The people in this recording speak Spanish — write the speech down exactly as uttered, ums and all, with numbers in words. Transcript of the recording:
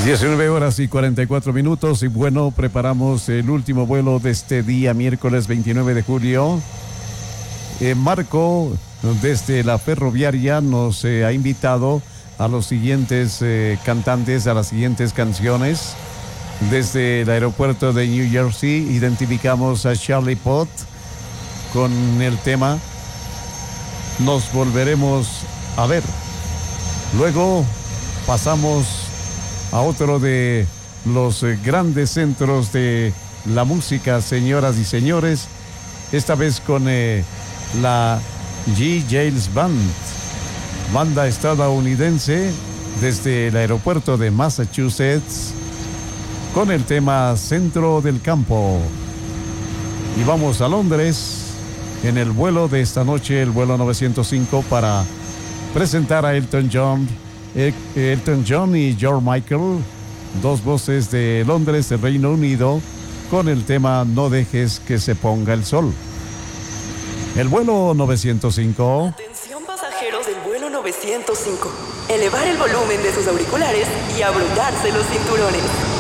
diecinueve horas y cuarenta y cuatro minutos y bueno, preparamos el último vuelo de este día, miércoles veintinueve de julio. Eh, Marco, desde la ferroviaria, nos eh, ha invitado a los siguientes eh, cantantes, a las siguientes canciones. Desde el aeropuerto de New Jersey identificamos a Charlie Puth con el tema Nos volveremos a ver. Luego pasamos a otro de los eh, grandes centros de la música, señoras y señores, esta vez con eh, la G. Giles Band, banda estadounidense desde el aeropuerto de Massachusetts, con el tema Centro del Campo. Y vamos a Londres en el vuelo de esta noche, el vuelo novecientos cinco, para presentar a Elton John. Elton John y George Michael, dos voces de Londres, del Reino Unido, con el tema No dejes que se ponga el sol. El vuelo novecientos cinco. Atención pasajeros del vuelo novecientos cinco. Elevar el volumen de sus auriculares y abrotarse los cinturones.